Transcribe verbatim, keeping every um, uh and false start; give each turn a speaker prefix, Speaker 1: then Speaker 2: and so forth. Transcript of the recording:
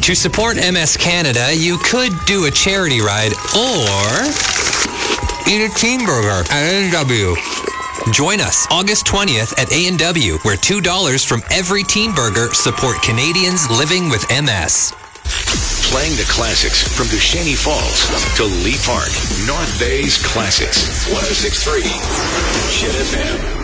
Speaker 1: To support M S Canada, you could do a charity ride or eat a teen burger at A and W. Join us August twentieth at A and W, where two dollars from every teen burger support Canadians living with M S.
Speaker 2: Playing the classics from Duchesne Falls to Lee Park, North Bay's classics. one oh six point three Chin F M.